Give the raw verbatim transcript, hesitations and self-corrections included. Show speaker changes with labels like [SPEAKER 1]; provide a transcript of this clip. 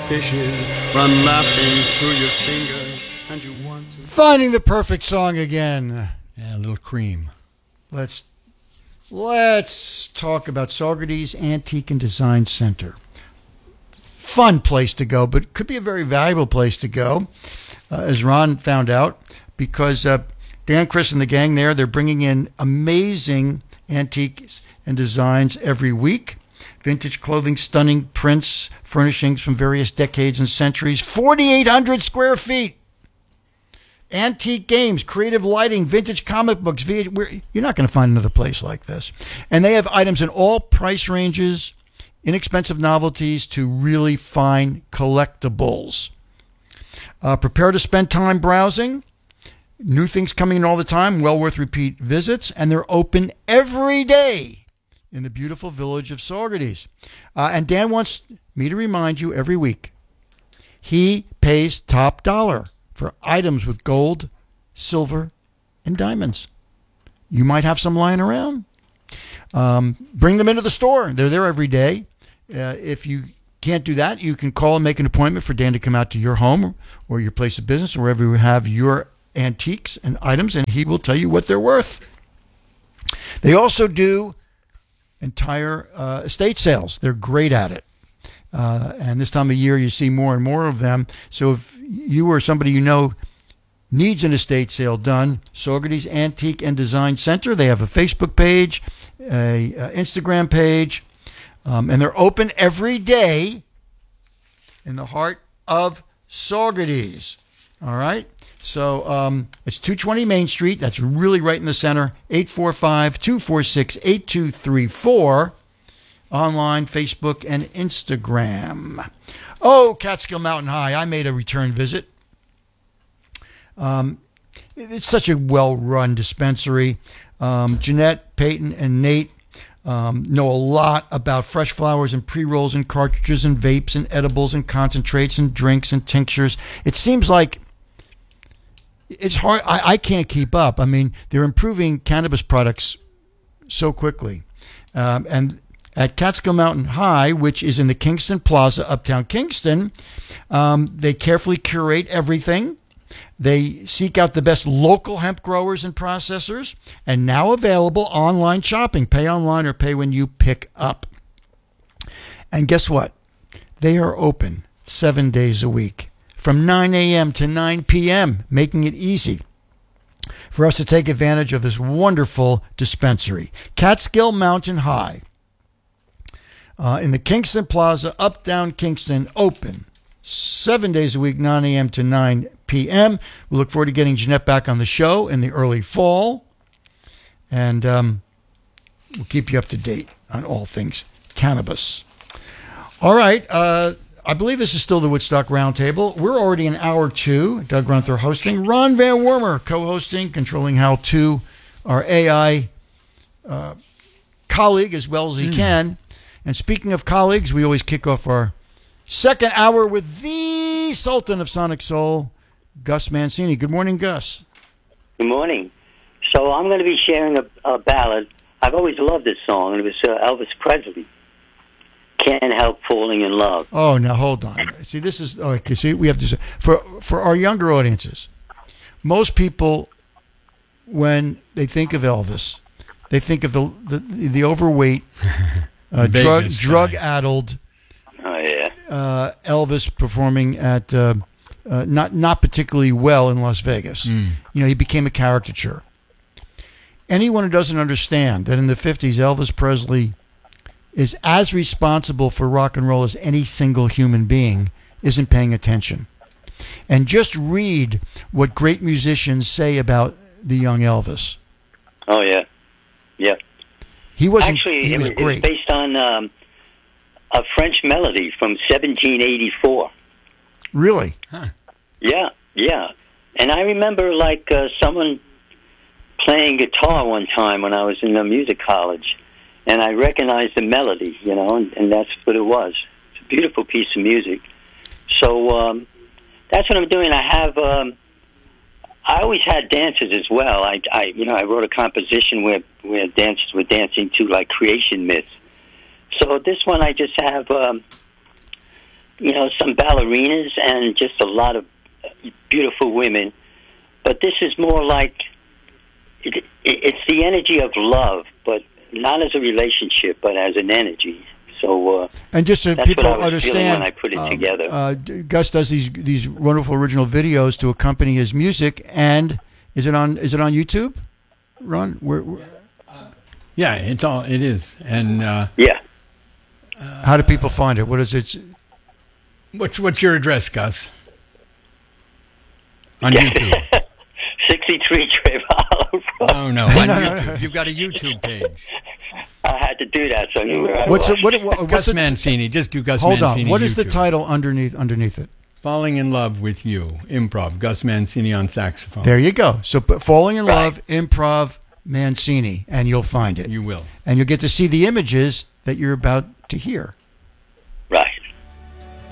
[SPEAKER 1] fishes run laughing through your fingers, and you want to...
[SPEAKER 2] Finding the perfect song again.
[SPEAKER 3] Yeah, a little cream.
[SPEAKER 2] Let's let's talk about Saugerties Antique and Design Center. Fun place to go, but could be a very valuable place to go, uh, as Ron found out, because uh, Dan, Chris, and the gang there, they're bringing in amazing antiques and designs every week. Vintage clothing, stunning prints, furnishings from various decades and centuries. forty-eight hundred square feet. Antique games, creative lighting, vintage comic books. You're not going to find another place like this. And they have items in all price ranges, inexpensive novelties to really fine collectibles. Uh, prepare to spend time browsing. New things coming in all the time, well worth repeat visits, and they're open every day in the beautiful village of Saugerties. Uh, and Dan wants me to remind you every week, he pays top dollar for items with gold, silver, and diamonds. You might have some lying around. Um, bring them into the store. They're there every day. Uh, if you can't do that, you can call and make an appointment for Dan to come out to your home or your place of business or wherever you have your antiques and items, and he will tell you what they're worth. They also do entire uh, estate sales. They're great at it. Uh, and this time of year, you see more and more of them. So if you or somebody you know needs an estate sale done, Saugerties Antique and Design Center, they have a Facebook page, a, a Instagram page, um, and they're open every day in the heart of Saugerties. All right? So um, it's two twenty Main Street. That's really right in the center. eight four five, two four six, eight two three four. Online, Facebook, and Instagram. Oh, Catskill Mountain High. I made a return visit. Um, it's such a well-run dispensary. Um, Jeanette, Peyton, and Nate um, know a lot about fresh flowers and pre-rolls and cartridges and vapes and edibles and concentrates and drinks and tinctures. It seems like it's hard. I, I can't keep up. I mean, they're improving cannabis products so quickly. Um, and at Catskill Mountain High, which is in the Kingston Plaza, uptown Kingston, um, they carefully curate everything. They seek out the best local hemp growers and processors, and now available online shopping. Pay online or pay when you pick up. And guess what? They are open seven days a week, from nine a.m. to nine p.m., making it easy for us to take advantage of this wonderful dispensary. Catskill Mountain High, uh, in the Kingston Plaza, uptown Kingston, open seven days a week, nine a.m. to nine p.m. We look forward to getting Jeanette back on the show in the early fall, and um, we'll keep you up to date on all things cannabis. All right. Uh, I believe this is still the Woodstock Roundtable. We're already in hour two. Doug Runther hosting. Ron Van Wormer co-hosting, controlling how to our A I uh, colleague as well as he mm. can. And speaking of colleagues, we always kick off our second hour with the Sultan of Sonic Soul, Gus Mancini. Good morning, Gus.
[SPEAKER 4] Good morning. So I'm going to be sharing a, a ballad. I've always loved this song, and it was uh, Elvis Presley. Can't Help Falling in Love.
[SPEAKER 2] Oh, now hold on. See, this is oh, okay. See, we have to say, for for our younger audiences. Most people, when they think of Elvis, they think of the the, the overweight, uh, drug drug addled.
[SPEAKER 4] Oh yeah.
[SPEAKER 2] Uh, Elvis performing at uh, uh, not not particularly well in Las Vegas. Mm. You know, he became a caricature. Anyone who doesn't understand that in the fifties, Elvis Presley is as responsible for rock and roll as any single human being isn't paying attention. And just read what great musicians say about the young Elvis.
[SPEAKER 4] Oh yeah, yeah.
[SPEAKER 2] He wasn't.
[SPEAKER 4] Actually,
[SPEAKER 2] he
[SPEAKER 4] it
[SPEAKER 2] was
[SPEAKER 4] was,
[SPEAKER 2] great.
[SPEAKER 4] It was based on um, a French melody from seventeen eighty-four.
[SPEAKER 2] Really?
[SPEAKER 3] Huh.
[SPEAKER 4] Yeah, yeah. And I remember like uh, someone playing guitar one time when I was in a music college, and I recognized the melody, you know, and, and that's what it was. It's a beautiful piece of music. So um, that's what I'm doing. I have. Um, I always had dances as well. I, I, you know, I wrote a composition where where dancers were dancing to like creation myths. So this one, I just have um, you know, some ballerinas and just a lot of beautiful women. But this is more like it, it, it's the energy of love, but not as a relationship, but as an energy. So, uh,
[SPEAKER 2] and just so
[SPEAKER 4] that's
[SPEAKER 2] people
[SPEAKER 4] what I was
[SPEAKER 2] understand,
[SPEAKER 4] feeling when I put it
[SPEAKER 2] um,
[SPEAKER 4] together.
[SPEAKER 2] Uh, Gus does these these wonderful original videos to accompany his music, and is it on is it on YouTube? Ron, where, where
[SPEAKER 3] Yeah, it's all it is. And uh,
[SPEAKER 4] yeah.
[SPEAKER 2] how do people find it? What is it?
[SPEAKER 3] what's what's your address, Gus? On YouTube.
[SPEAKER 4] sixty-three Trevor Hollow Road.
[SPEAKER 3] No, no, on
[SPEAKER 2] No, no,
[SPEAKER 3] YouTube.
[SPEAKER 2] no.
[SPEAKER 3] You've got a YouTube page.
[SPEAKER 4] I had to do that, so I knew where I
[SPEAKER 2] What's
[SPEAKER 4] was.
[SPEAKER 2] it, what, what, what's
[SPEAKER 3] Gus
[SPEAKER 2] the,
[SPEAKER 3] Mancini. Just do Gus
[SPEAKER 2] hold
[SPEAKER 3] Mancini.
[SPEAKER 2] on. What is the
[SPEAKER 3] YouTube.
[SPEAKER 2] title underneath underneath it?
[SPEAKER 3] Falling in Love with You, improv. Gus Mancini on saxophone.
[SPEAKER 2] There you go. So put Falling in
[SPEAKER 4] Right.
[SPEAKER 2] Love, Improv, Mancini, and you'll find it.
[SPEAKER 3] You will.
[SPEAKER 2] And you'll get to see the images that you're about to hear.